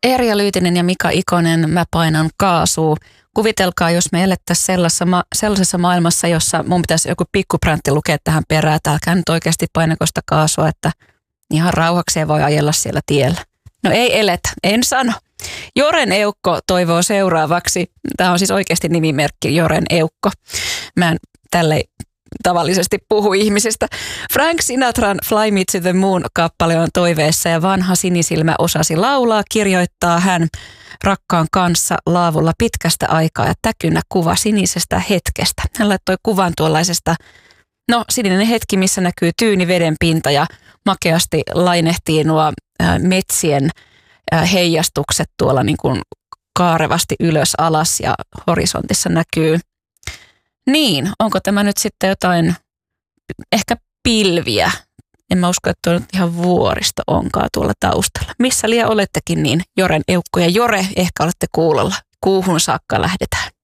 Erja Lyytinen ja Mika Ikonen, Mä painan kaasua. Kuvitelkaa, jos me elettäisiin sellaisessa maailmassa, jossa mun pitäisi joku pikkupräntti lukea tähän perään, että älkää nyt oikeasti painako sitä kaasua, että ihan rauhakseen voi ajella siellä tiellä. No ei eletä, en sano. Joren Eukko toivoo seuraavaksi, tämä on siis oikeasti nimimerkki Joren Eukko. Mä en tälle tavallisesti puhu ihmisistä. Frank Sinatran Fly Me to the Moon -kappale on toiveessa ja vanha sinisilmä osasi laulaa, kirjoittaa hän rakkaan kanssa laavulla pitkästä aikaa ja täkynä kuva sinisestä hetkestä. Hän laittoi kuvan tuollaisesta, sininen hetki, missä näkyy tyyni veden pinta ja makeasti lainehtii nuo metsien heijastukset tuolla niin kuin kaarevasti ylös alas ja horisontissa näkyy. Niin, onko tämä nyt sitten jotain, ehkä pilviä? En mä usko, että tuo nyt ihan vuoristo onkaan tuolla taustalla. Missä liian olettekin niin, Joren Eukko ja Jore, ehkä olette kuulolla. Kuuhun saakka lähdetään.